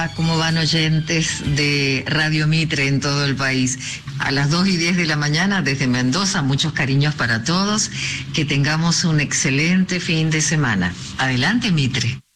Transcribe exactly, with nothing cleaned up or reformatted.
¿Cómo van oyentes de Radio Mitre en todo el país? A las dos y diez de la mañana desde Mendoza, muchos cariños para todos. Que tengamos un excelente fin de semana. Adelante, Mitre.